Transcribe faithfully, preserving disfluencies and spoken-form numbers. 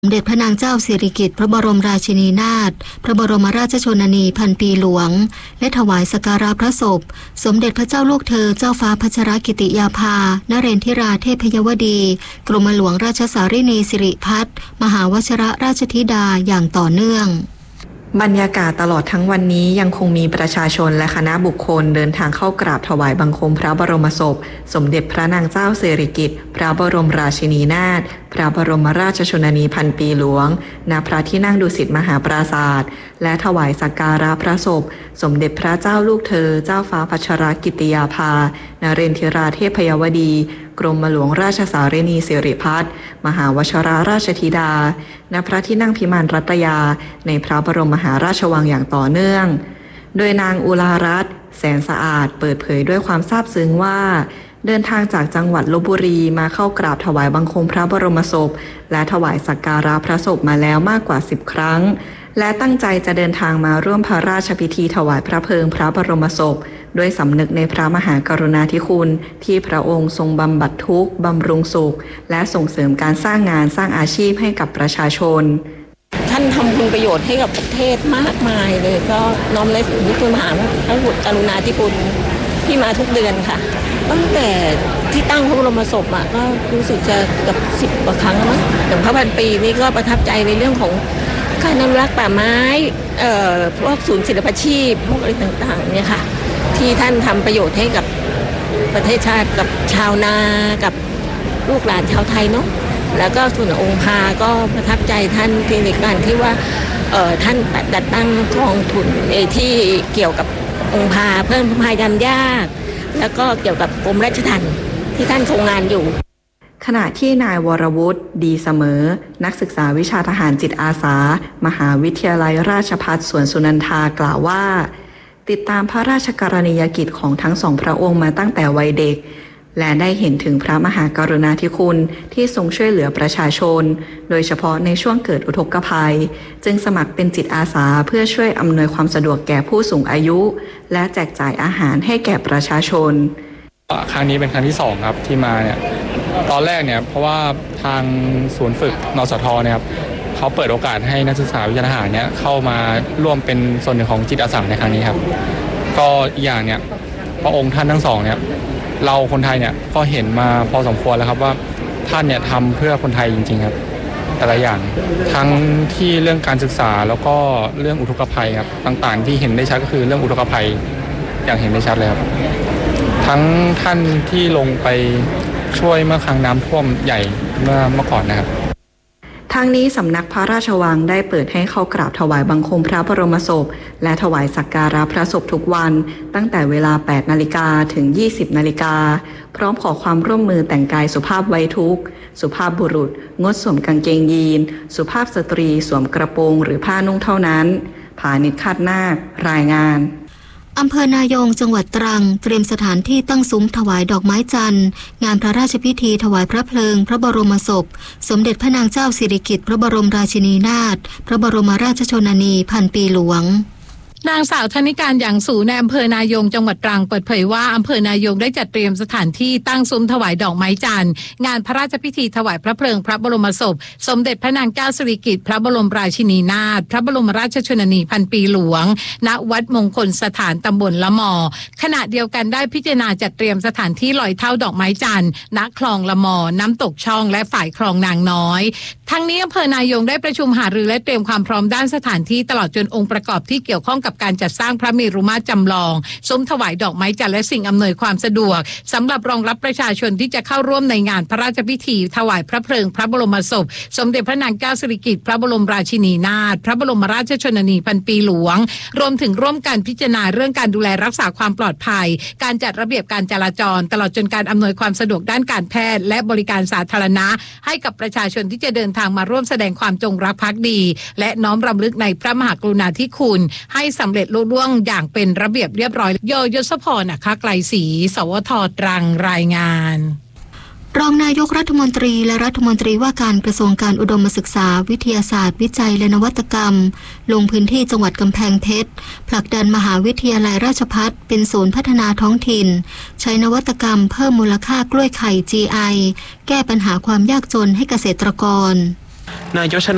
สมเด็จพระนางเจ้าสิริกิติ์พระบรมราชินีนาถพระบรมราชชนนีพันปีหลวงและถวายสักการะพระศพสมเด็จพระเจ้าลูกเธอเจ้าฟ้าพัชรกิติยาภานเรนทิราเทพยวดีกรมหลวงราชสารินีสิริพัฒน์มหาวชิรราชธิดาอย่างต่อเนื่องบรรยากาศตลอดทั้งวันนี้ยังคงมีประชาชนและคณะบุคคลเดินทางเข้ากราบถวายบังคมพระบรมศพสมเด็จพระนางเจ้าสิริกิติ์พระบรมราชินีนาถพระบรมราชชนนีพันปีหลวงณพระที่นั่งดุสิตมหาปราสาทและถวายสักการะพระศพสมเด็จพระเจ้าลูกเธอเจ้าฟ้าพัชรกิติยาภานเรนทิราเทพยวดีกรมหลวงราชสารินีสิริพัฒน์มหาวชิรราชธิดาณพระที่นั่งพิมานรัตยาในพระบรมมหาราชวังอย่างต่อเนื่องโดยนางอุลารัตน์แสนสะอาดเปิดเผยด้วยความซาบซึ้งว่าเดินทางจากจังหวัดลพบุรีมาเข้ากราบถวายบังคมพระบรมศพและถวายสักการะพระศพมาแล้วมากกว่าสิบครั้งและตั้งใจจะเดินทางมาร่วมพระราชพิธีถวายพระเพลิงพระบรมศพด้วยสำนึกในพระมหากรุณาธิคุณที่พระองค์ทรงบำบัดทุกข์บำรุงสุขและส่งเสริมการสร้างงานสร้างอาชีพให้กับประชาชนท่านทำคุณประโยชน์ให้กับประเทศมากมายเลยก็น้อมในถึงพระมหากรุณาธิคุณที่มาทุกเดือนค่ะตั้งแต่ที่ตั้งพระบรมศพอ่ะก็รู้สึกจะกับสิบกว่าครั้งมั้งอย่างพระพันปีนี้ก็ประทับใจในเรื่องของการอนุรักษ์ป่าไม้เอ่อพวกศูนย์ศิลปาชีพพวกอะไรต่างๆเนี่ยค่ะที่ท่านทำประโยชน์ให้กับประเทศชาติกับชาวนากับลูกหลานชาวไทยเนาะแล้วก็ส่วนองค์พาก็ประทับใจท่านเพียงในการที่ว่าเอ่อท่านจัดตั้งกองทุนที่เกี่ยวกับองค์พาเพิ่มพายามยากแล้วก็เกี่ยวกับกรมราชทัณฑ์ที่ท่านทรงงานอยู่ขณะที่นายวรวุฒิดีเสมอนักศึกษาวิชาทหารจิตอาสามหาวิทยาลัยราชภัฏสวนสุนันทากล่าวว่าติดตามพระราชกรณียกิจของทั้งสองพระองค์มาตั้งแต่วัยเด็กและได้เห็นถึงพระมหากรุณาธิคุณที่ทรงช่วยเหลือประชาชนโดยเฉพาะในช่วงเกิดอุทกภัยจึงสมัครเป็นจิตอาสาเพื่อช่วยอำนวยความสะดวกแก่ผู้สูงอายุและแจกจ่ายอาหารให้แก่ประชาชนครั้งนี้เป็นครั้งที่สองครับที่มาเนี่ยตอนแรกเนี่ยเพราะว่าทางศูนย์ฝึกนสทเนี่ยครับเขาเปิดโอกาสให้นักศึกษาวิชาทหารเนี่ยเข้ามาร่วมเป็นส่วนหนึ่งของจิตอาสาในครั้งนี้ครับก็อีกอย่างเนี่ยพระองค์ท่านทั้งสองเนี่ยเราคนไทยเนี่ยก็เห็นมาพอสมควรแล้วครับว่าท่านเนี่ยทำเพื่อคนไทยจริงๆครับแต่ละอย่างทั้งที่เรื่องการศึกษาแล้วก็เรื่องอุทกภัยครับต่างๆที่เห็นได้ชัดก็คือเรื่องอุทกภัยอย่างเห็นได้ชัดเลยครับทั้งท่านที่ลงไปช่วยเมื่อครั้งน้ำท่วมใหญ่เมื่อเมื่อก่อนนะครับทางนี้สำนักพระราชวังได้เปิดให้เข้ากราบถวายบังคมพระบรมศพและถวายสักการะพระศพทุกวันตั้งแต่เวลา แปดนาฬิกา ถึง ยี่สิบนาฬิกาพร้อมขอความร่วมมือแต่งกายสุภาพไว้ทุกข์สุภาพบุรุษงดสวมกางเกงยีนสุภาพสตรีสวมกระโปรงหรือผ้านุ่งเท่านั้นผานิช คาดนาครายงานอำเภอนายงจังหวัดตรังเตรียมสถานที่ตั้งซุ้มถวายดอกไม้จันทร์งานพระราชพิธีถวายพระเพลิงพระบรมศพสมเด็จพระนางเจ้าสิริกิติ์พระบรมราชินีนาถพระบรมราชชนนีพันปีหลวงนางสาวธนิการหยางสูในอำเภอนายงจังหวัดตรังเปิดเผยว่าอำเภอนายงได้จัดเตรียมสถานที่ตั้งซุ้มถวายดอกไม้จันทร์งานพระราชพิธีถวายพระเพลิงพระบรมศพสมเด็จพระนางเจ้าสิริกิติ์พระบรมราชินีนาถพระบรมราชชนนีพันปีหลวงณวัดมงคลสถานตำบลละมอขณะเดียวกันได้พิจารณาจัดเตรียมสถานที่ลอยเท่าดอกไม้จันทร์ณคลองละมอน้ำตกช่องและฝ่ายคลองนางน้อยทั้งนี้อำเภอนายงได้ประชุมหารือและเตรียมความพร้อมด้านสถานที่ตลอดจนองค์ประกอบที่เกี่ยวข้องกับการจัดสร้างพระเมรุมาตรจำลองซุ้มถวายดอกไม้จันทร์และสิ่งอำนวยความสะดวกสำหรับรองรับประชาชนที่จะเข้าร่วมในงานพระราชพิธีถวายพระเพลิงพระบรมศพสมเด็จพระนางเจ้าสิริกิติ์พระบรมราชินีนาถพระบรมราชชนนีพันปีหลวงรวมถึงร่วมกันพิจารณาเรื่องการดูแลรักษาความปลอดภัยการจัดระเบียบการจราจรตลอดจนการอำนวยความสะดวกด้านการแพทย์และบริการสาธารณะให้กับประชาชนที่จะเดินทางมาร่วมแสดงความจงรักภักดีและน้อมรำลึกในพระมหากรุณาธิคุณให้สำเร็จลุล่วงอย่างเป็นระเบียบเรียบร้อยโยยศพรนะคะไกลศรีสวทตรังรายงานรองนายกรัฐมนตรีและรัฐมนตรีว่าการกระทรวงการอุดมศึกษาวิทยาศาสตร์วิจัยและนวัตกรรมลงพื้นที่จังหวัดกำแพงเพชรผลักดันมหาวิทยาลัยราชภัฏเป็นศูนย์พัฒนาท้องถิ่นใช้นวัตกรรมเพิ่มมูลค่ากล้วยไข่ จี ไอ แก้ปัญหาความยากจนให้เกษตรกรนายก